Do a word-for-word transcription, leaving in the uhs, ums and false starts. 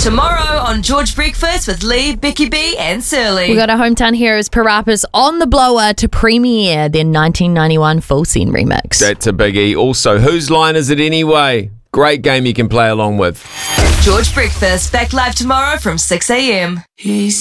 Tomorrow on George Breakfast with Lee, Becky B and Surly. We got our hometown heroes Parappas on the blower to premiere their nineteen ninety-one Full Scene remix. That's a biggie. Also, whose line is it anyway? Great game you can play along with. George Breakfast, back live tomorrow from six a.m.